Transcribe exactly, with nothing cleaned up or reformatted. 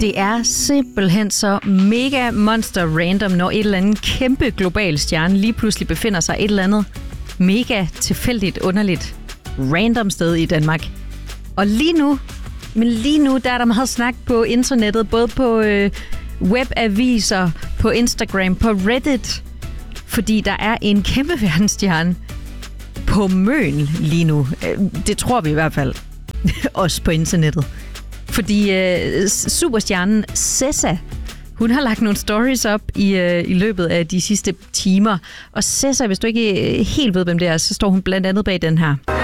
Det er simpelthen så mega monster random, når et eller andet kæmpe global stjerne lige pludselig befinder sig et eller andet mega tilfældigt, underligt, random sted i Danmark. Og lige nu, men lige nu, der er der meget snak på internettet, både på øh, webaviser, på Instagram, på Reddit, fordi der er en kæmpe verdensstjerne på Møn lige nu. Det tror vi i hvert fald. Også på internettet. Fordi øh, superstjernen Sessa, hun har lagt nogle stories op i, øh, i løbet af de sidste timer. Og Sessa, hvis du ikke helt ved, hvem det er, så står hun blandt andet bag den her.